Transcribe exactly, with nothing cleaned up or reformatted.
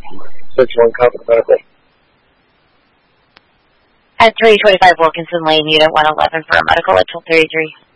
six one, copy the medical. At three twenty-five Wilkinson Lane, Unit one eleven for a medical at twelve thirty-three.